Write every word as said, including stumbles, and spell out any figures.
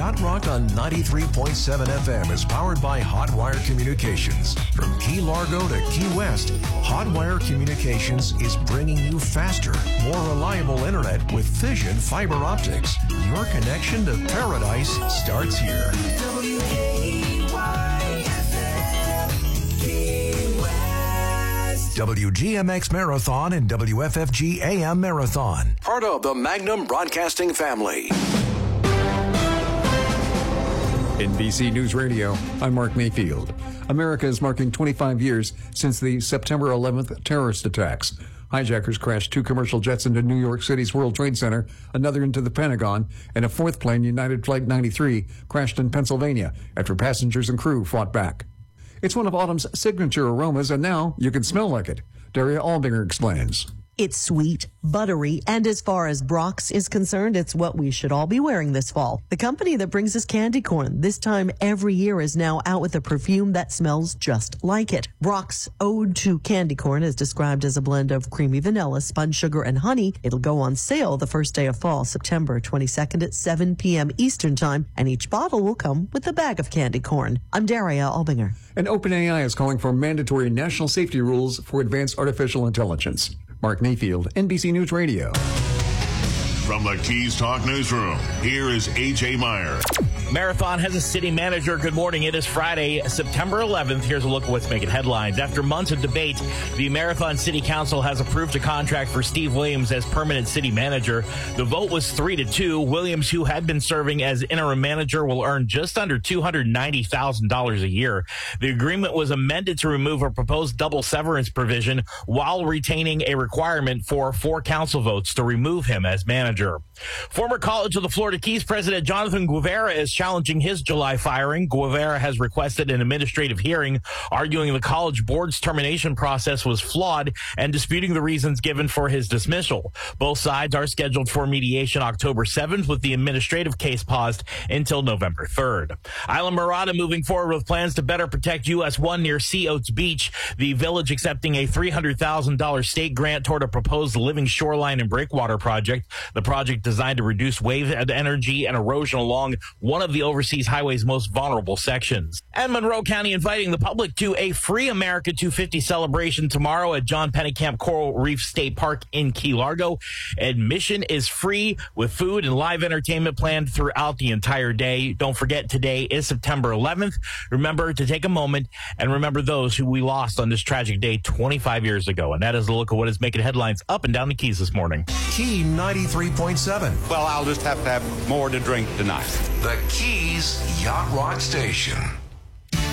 Yacht Rock on ninety-three point seven F M is powered by Hotwire Communications. From Key Largo to Key West, Hotwire Communications is bringing you faster, more reliable internet with Fission fiber optics. Your connection to paradise starts here. W K Y F M, Key West. W G M X Marathon and W F F G A M Marathon. Part of the Magnum Broadcasting family. N B C News Radio, I'm Mark Mayfield. America is marking twenty-five years since the September eleventh terrorist attacks. Hijackers crashed two commercial jets into New York City's World Trade Center, another into the Pentagon, and a fourth plane, United Flight ninety-three, crashed in Pennsylvania after passengers and crew fought back. It's one of autumn's signature aromas, and now you can smell like it. Daria Albinger explains. It's sweet, buttery, and as far as Brock's is concerned, it's what we should all be wearing this fall. The company that brings us candy corn this time every year is now out with a perfume that smells just like it. Brock's Ode to Candy Corn is described as a blend of creamy vanilla, spun sugar, and honey. It'll go on sale the first day of fall, September twenty-second at seven p.m. Eastern Time, and each bottle will come with a bag of candy corn. I'm Daria Albinger. And OpenAI is calling for mandatory national safety rules for advanced artificial intelligence. Mark Mayfield, N B C News Radio. From the Keys Talk Newsroom, here is A J Meyer. Marathon has a city manager. Good morning. It is Friday, September eleventh. Here's a look at what's making headlines. After months of debate, the Marathon City Council has approved a contract for Steve Williams as permanent city manager. The vote was three to two. Williams, who had been serving as interim manager, will earn just under two hundred ninety thousand dollars a year. The agreement was amended to remove a proposed double severance provision while retaining a requirement for four council votes to remove him as manager. Former College of the Florida Keys president Jonathan Guevara is challenging his July firing. Guevara has requested an administrative hearing, arguing the college board's termination process was flawed and disputing the reasons given for his dismissal. Both sides are scheduled for mediation October seventh, with the administrative case paused until November third. Isla Mirada moving forward with plans to better protect U S one near Sea Oats Beach. The village accepting a three hundred thousand dollars state grant toward a proposed living shoreline and breakwater project. The project designed to reduce wave energy and erosion along one of the overseas highway's most vulnerable sections. And Monroe County inviting the public to a free America two fifty celebration tomorrow at John Pennekamp Coral Reef State Park in Key Largo. Admission is free with food and live entertainment planned throughout the entire day. Don't forget, today is September eleventh. Remember to take a moment and remember those who we lost on this tragic day twenty-five years ago. And that is a look at what is making headlines up and down the Keys this morning. Key ninety-three point seven. Well, I'll just have to have more to drink tonight. The Keys Yacht Rock Station.